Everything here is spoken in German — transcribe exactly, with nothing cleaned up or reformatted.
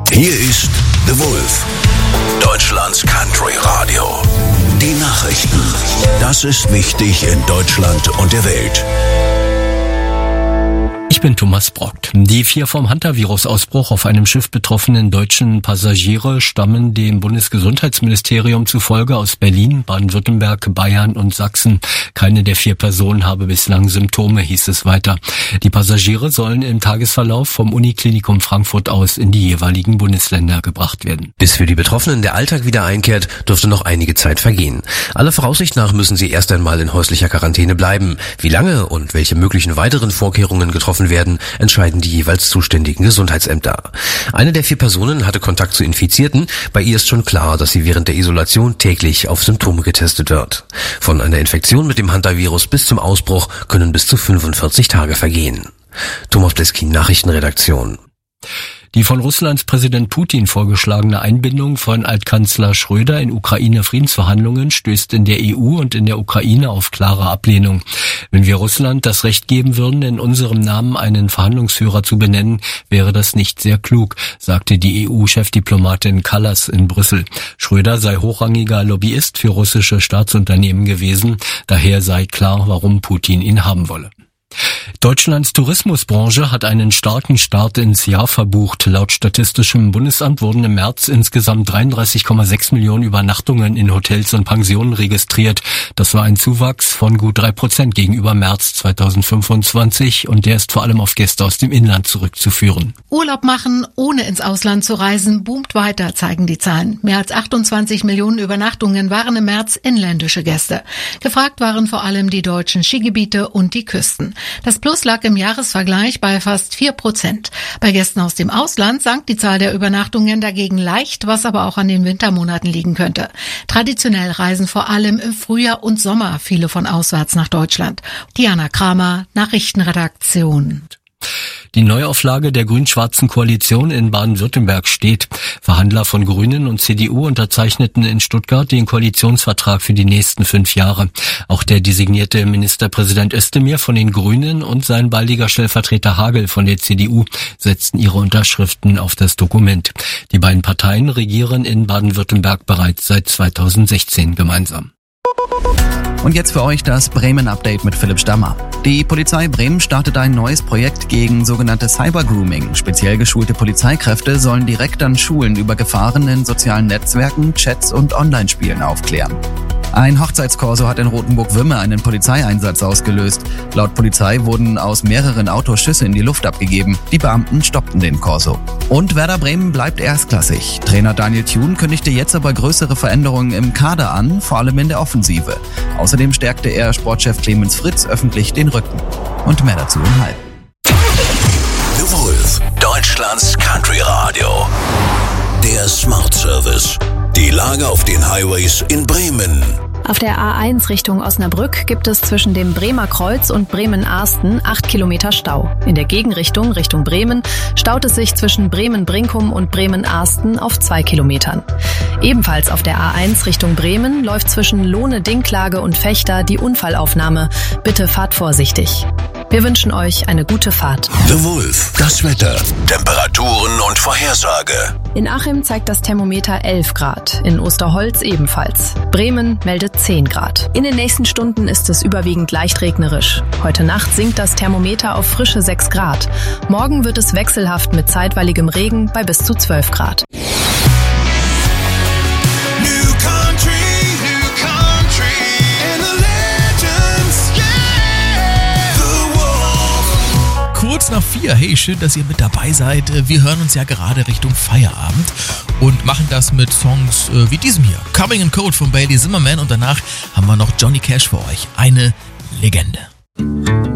Hier ist The Wolf, Deutschlands Country Radio. Die Nachrichten. Das ist wichtig in Deutschland und der Welt. Ich bin Thomas Brockt. Die vier vom Hantavirus-Ausbruch auf einem Schiff betroffenen deutschen Passagiere stammen dem Bundesgesundheitsministerium zufolge aus Berlin, Baden-Württemberg, Bayern und Sachsen. Keine der vier Personen habe bislang Symptome, hieß es weiter. Die Passagiere sollen im Tagesverlauf vom Uniklinikum Frankfurt aus in die jeweiligen Bundesländer gebracht werden. Bis für die Betroffenen der Alltag wieder einkehrt, dürfte noch einige Zeit vergehen. Aller Voraussicht nach müssen sie erst einmal in häuslicher Quarantäne bleiben. Wie lange und welche möglichen weiteren Vorkehrungen getroffen werden, entscheiden die jeweils zuständigen Gesundheitsämter. Eine der vier Personen hatte Kontakt zu Infizierten. Bei ihr ist schon klar, dass sie während der Isolation täglich auf Symptome getestet wird. Von einer Infektion mit dem Hantavirus bis zum Ausbruch können bis zu fünfundvierzig Tage vergehen. Thomas Bleskin, Nachrichtenredaktion. Die von Russlands Präsident Putin vorgeschlagene Einbindung von Altkanzler Schröder in Ukraine-Friedensverhandlungen stößt in der E U und in der Ukraine auf klare Ablehnung. Wenn wir Russland das Recht geben würden, in unserem Namen einen Verhandlungsführer zu benennen, wäre das nicht sehr klug, sagte die E U-Chefdiplomatin Kallas in Brüssel. Schröder sei hochrangiger Lobbyist für russische Staatsunternehmen gewesen, daher sei klar, warum Putin ihn haben wolle. Deutschlands Tourismusbranche hat einen starken Start ins Jahr verbucht. Laut Statistischem Bundesamt wurden im März insgesamt dreiunddreißig Komma sechs Millionen Übernachtungen in Hotels und Pensionen registriert. Das war ein Zuwachs von gut drei Prozent gegenüber März zweitausendfünfundzwanzig und der ist vor allem auf Gäste aus dem Inland zurückzuführen. Urlaub machen, ohne ins Ausland zu reisen, boomt weiter, zeigen die Zahlen. Mehr als achtundzwanzig Millionen Übernachtungen waren im März inländische Gäste. Gefragt waren vor allem die deutschen Skigebiete und die Küsten. Das Plus lag im Jahresvergleich bei fast vier Prozent. Bei Gästen aus dem Ausland sank die Zahl der Übernachtungen dagegen leicht, was aber auch an den Wintermonaten liegen könnte. Traditionell reisen vor allem im Frühjahr und Sommer viele von auswärts nach Deutschland. Diana Kramer, Nachrichtenredaktion. Die Neuauflage der grün-schwarzen Koalition in Baden-Württemberg steht. Verhandler von Grünen und C D U unterzeichneten in Stuttgart den Koalitionsvertrag für die nächsten fünf Jahre. Auch der designierte Ministerpräsident Özdemir von den Grünen und sein baldiger Stellvertreter Hagel von der C D U setzten ihre Unterschriften auf das Dokument. Die beiden Parteien regieren in Baden-Württemberg bereits seit zweitausendsechzehn gemeinsam. Und jetzt für euch das Bremen-Update mit Philipp Stammer. Die Polizei Bremen startet ein neues Projekt gegen sogenannte Cyber-Grooming. Speziell geschulte Polizeikräfte sollen direkt an Schulen über Gefahren in sozialen Netzwerken, Chats und Online-Spielen aufklären. Ein Hochzeitskorso hat in Rothenburg-Wümme einen Polizeieinsatz ausgelöst. Laut Polizei wurden aus mehreren Autos Schüsse in die Luft abgegeben. Die Beamten stoppten den Korso. Und Werder Bremen bleibt erstklassig. Trainer Daniel Thune kündigte jetzt aber größere Veränderungen im Kader an, vor allem in der Offensive. Außerdem stärkte er Sportchef Clemens Fritz öffentlich den Rücken. Und mehr dazu im Halb. The Wolf, Deutschlands Country Radio. Der Smart Service. Die Lage auf den Highways in Bremen. Auf der A eins Richtung Osnabrück gibt es zwischen dem Bremer Kreuz und Bremen-Arsten acht Kilometer Stau. In der Gegenrichtung Richtung Bremen staut es sich zwischen Bremen-Brinkum und Bremen-Arsten auf zwei Kilometern. Ebenfalls auf der A eins Richtung Bremen läuft zwischen Lohne-Dinklage und Fechter die Unfallaufnahme. Bitte fahrt vorsichtig. Wir wünschen euch eine gute Fahrt. The Wolf, das Wetter, Temperaturen und Vorhersage. In Achim zeigt das Thermometer elf Grad, in Osterholz ebenfalls. Bremen meldet zehn Grad. In den nächsten Stunden ist es überwiegend leicht regnerisch. Heute Nacht sinkt das Thermometer auf frische sechs Grad. Morgen wird es wechselhaft mit zeitweiligem Regen bei bis zu zwölf Grad. Kurz nach vier. Hey, schön, dass ihr mit dabei seid. Wir hören uns ja gerade Richtung Feierabend und machen das mit Songs äh, wie diesem hier. Coming in Code von Bailey Zimmerman und danach haben wir noch Johnny Cash für euch. Eine Legende.